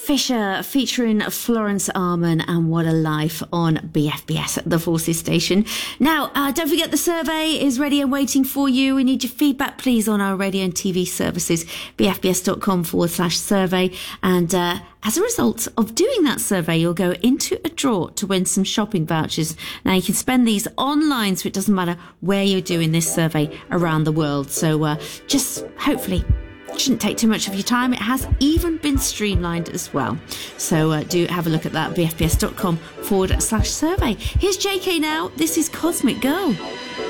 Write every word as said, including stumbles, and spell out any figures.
Fisher featuring Florence Arman and What a Life on B F B S, the Forces Station. Now, uh, don't forget the survey is ready and waiting for you. We need your feedback, please, on our radio and T V services, bfbs.com forward slash survey. And uh, as a result of doing that survey, you'll go into a draw to win some shopping vouchers. Now, you can spend these online, so it doesn't matter where you're doing this survey around the world. So uh, just hopefully shouldn't take too much of your time. It has even been streamlined as well. So uh, do have a look at that, bfbs.com forward slash survey. Here's J K now. This is Cosmic Girl.